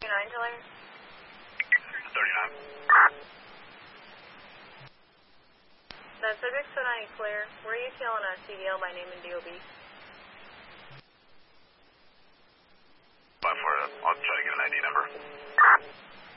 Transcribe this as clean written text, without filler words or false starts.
39 Tiller? 39. That subject's 290 clear. Where are you tailing a CDL by name and DOB? 5-4, I'll try to get an ID number.